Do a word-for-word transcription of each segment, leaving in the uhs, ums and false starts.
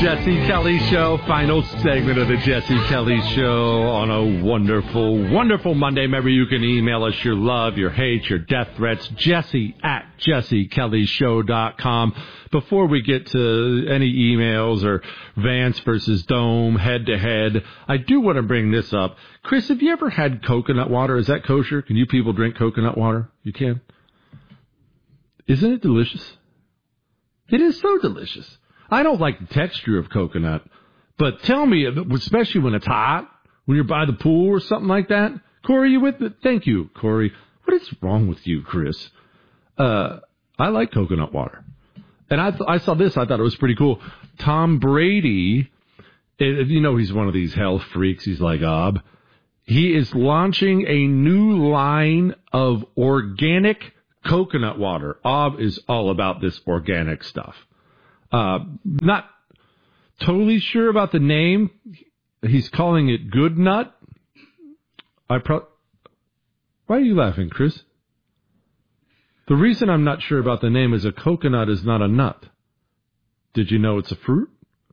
Jesse Kelly Show, final segment of the Jesse Kelly Show on a wonderful, wonderful Monday. Remember, you can email us your love, your hate, your death threats, Jesse at jesse kelly show dot com. Before we get to any emails or Vance versus Dome, head-to-head, I do want to bring this up. Chris, have you ever had coconut water? Is that kosher? Can you people drink coconut water? You can? Isn't it delicious? It is so delicious. I don't like the texture of coconut, but tell me, especially when it's hot, when you're by the pool or something like that. Corey, you with me? Thank you, Corey. What is wrong with you, Chris? Uh, I like coconut water. And I th- I saw this. I thought it was pretty cool. Tom Brady, it, you know he's one of these health freaks. He's like Ob. He is launching a new line of organic coconut water. Ob is all about this organic stuff. Uh, not totally sure about the name. He's calling it Good Nut. I pro- Why are you laughing, Chris? The reason I'm not sure about the name is a coconut is not a nut. Did you know it's a fruit?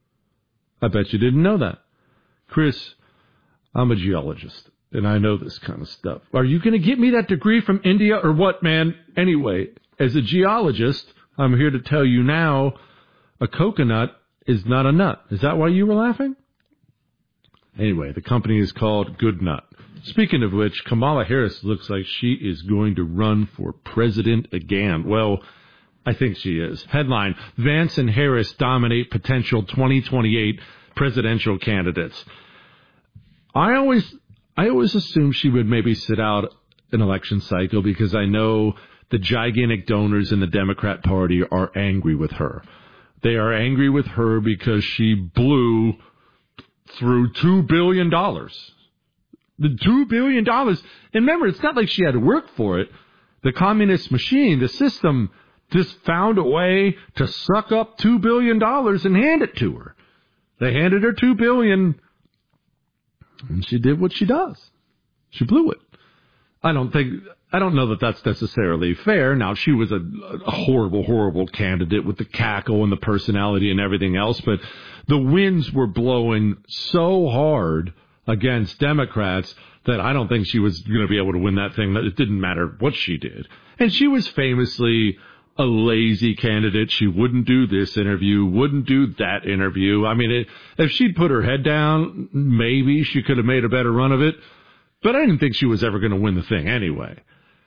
I bet you didn't know that. Chris, I'm a geologist, and I know this kind of stuff. Are you going to get me that degree from India or what, man? Anyway, as a geologist, I'm here to tell you now, a coconut is not a nut. Is that why you were laughing? Anyway, the company is called Good Nut. Speaking of which, Kamala Harris looks like she is going to run for president again. Well, I think she is. Headline, Vance and Harris dominate potential twenty twenty-eight presidential candidates. I always, I always assumed she would maybe sit out an election cycle because I know the gigantic donors in the Democrat Party are angry with her. They are angry with her because she blew through two billion dollars. The two billion dollars. And remember, it's not like she had to work for it. The communist machine, the system, just found a way to suck up two billion dollars and hand it to her. They handed her two billion dollars, and she did what she does. She blew it. I don't think... I don't know that that's necessarily fair. Now, she was a, a horrible, horrible candidate with the cackle and the personality and everything else, but the winds were blowing so hard against Democrats that I don't think she was going to be able to win that thing. It didn't matter what she did. And she was famously a lazy candidate. She wouldn't do this interview, wouldn't do that interview. I mean, it, if she'd put her head down, maybe she could have made a better run of it. But I didn't think she was ever going to win the thing anyway.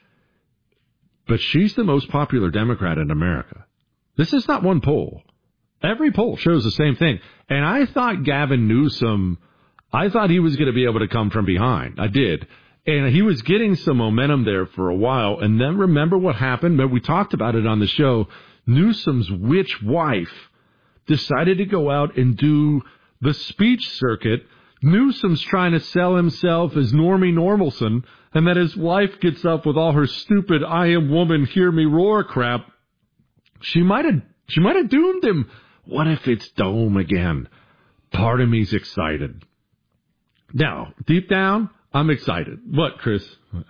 But she's the most popular Democrat in America. This is not one poll. Every poll shows the same thing. And I thought Gavin Newsom, I thought he was going to be able to come from behind. I did. And he was getting some momentum there for a while. And then remember what happened? We talked about it on the show. Newsom's witch wife decided to go out and do the speech circuit. Newsom's trying to sell himself as Normie Normalson, and then his wife gets up with all her stupid "I am woman, hear me roar" crap. She might have, she might have doomed him. What if it's Dome again? Part of me's excited. Now, deep down, I'm excited. What, Chris? Oh,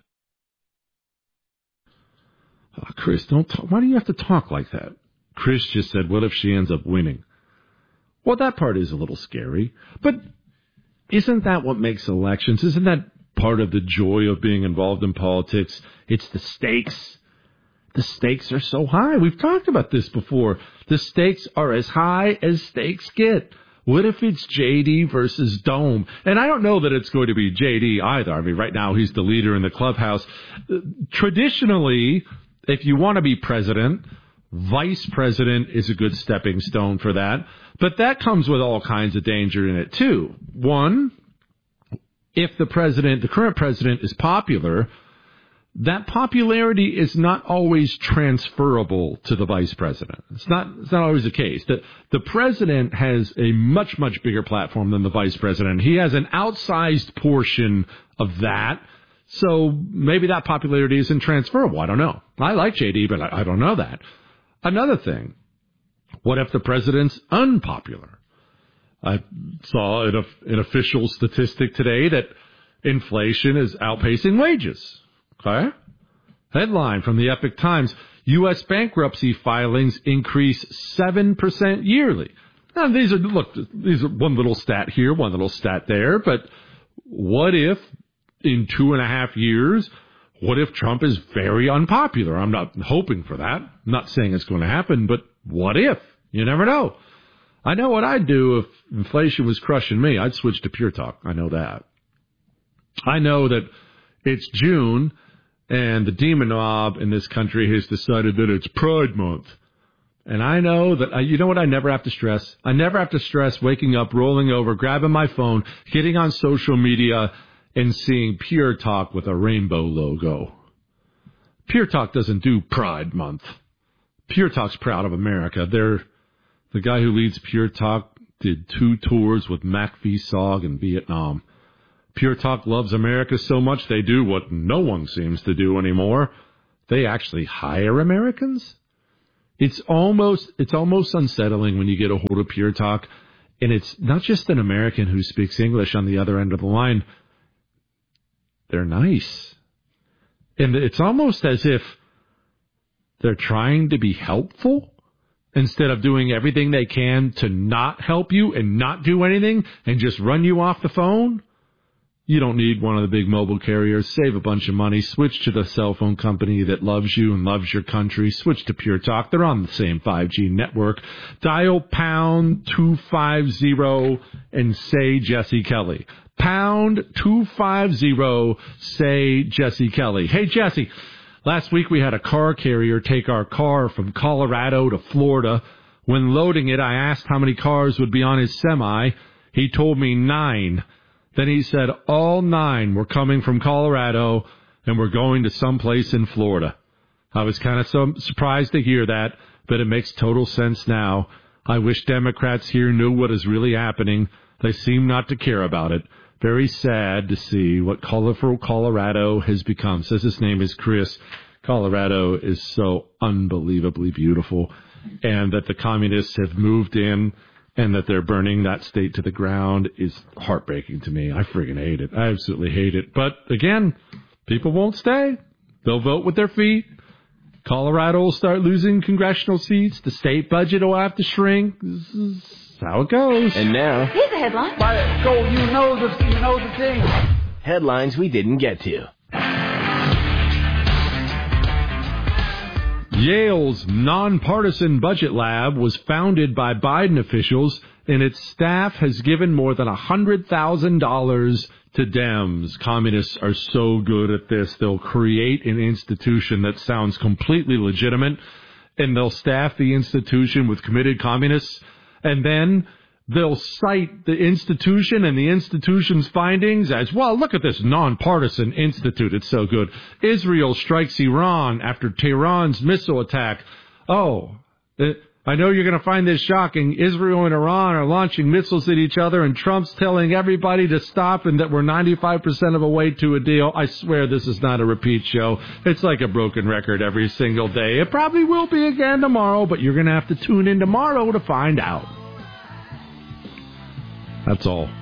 Chris, don't talk. Why do you have to talk like that? Chris just said, what if she ends up winning? Well, that part is a little scary, but isn't that what makes elections? Isn't that part of the joy of being involved in politics? It's the stakes. The stakes are so high. We've talked about this before. The stakes are as high as stakes get. What if it's J D versus Dome? And I don't know that it's going to be J D either. I mean, right now he's the leader in the clubhouse. Traditionally, if you want to be president, vice president is a good stepping stone for that. But that comes with all kinds of danger in it, too. One, if the president, the current president, is popular, that popularity is not always transferable to the vice president. It's not, it's not always the case. The, the president has a much, much bigger platform than the vice president. He has an outsized portion of that. So maybe that popularity isn't transferable. I don't know. I like J D, but I, I don't know that. Another thing, what if the president's unpopular? I saw an, an official statistic today that inflation is outpacing wages. Okay? Headline from the Epoch Times, U S bankruptcy filings increase seven percent yearly. Now, these are, look, these are one little stat here, one little stat there, but what if in two and a half years, what if Trump is very unpopular? I'm not hoping for that. I'm not saying it's going to happen, but what if? You never know. I know what I'd do if inflation was crushing me. I'd switch to Pure Talk. I know that. I know that it's June and the demon mob in this country has decided that it's Pride Month. And I know that, I, you know what I never have to stress? I never have to stress waking up, rolling over, grabbing my phone, getting on social media, and seeing Pure Talk with a rainbow logo. Pure Talk doesn't do Pride Month. Pure Talk's proud of America. They're, the guy who leads Pure Talk did two tours with Mac V-Sog in Vietnam. Pure Talk loves America so much they do what no one seems to do anymore. They actually hire Americans. It's almost it's almost unsettling when you get a hold of Pure Talk, and it's not just an American who speaks English on the other end of the line. They're nice. And it's almost as if they're trying to be helpful instead of doing everything they can to not help you and not do anything and just run you off the phone. You don't need one of the big mobile carriers. Save a bunch of money. Switch to the cell phone company that loves you and loves your country. Switch to Pure Talk. They're on the same five G network. Dial pound two fifty and say Jesse Kelly. Pound two fifty, say Jesse Kelly. Hey, Jesse, last week we had a car carrier take our car from Colorado to Florida. When loading it, I asked how many cars would be on his semi. He told me nine. Then he said all nine were coming from Colorado and were going to someplace in Florida. I was kind of so surprised to hear that, but it makes total sense now. I wish Democrats here knew what is really happening. They seem not to care about it. Very sad to see what colorful Colorado has become. Says his name is Chris. Colorado is so unbelievably beautiful, and that the communists have moved in and that they're burning that state to the ground is heartbreaking to me. I friggin' hate it. I absolutely hate it. But again, people won't stay. They'll vote with their feet. Colorado will start losing congressional seats. The state budget will have to shrink. This is how it goes. And now, here's the headline. By go, you know the you know the thing. Headlines we didn't get to. Yale's nonpartisan budget lab was founded by Biden officials, and its staff has given more than one hundred thousand dollars to Dems. Communists are so good at this. They'll create an institution that sounds completely legitimate, and they'll staff the institution with committed communists, and then they'll cite the institution and the institution's findings as, well, look at this nonpartisan institute. It's so good. Israel strikes Iran after Tehran's missile attack. Oh, it, I know you're going to find this shocking. Israel and Iran are launching missiles at each other, and Trump's telling everybody to stop and that we're ninety-five percent of a way to a deal. I swear this is not a repeat show. It's like a broken record every single day. It probably will be again tomorrow, but you're going to have to tune in tomorrow to find out. That's all.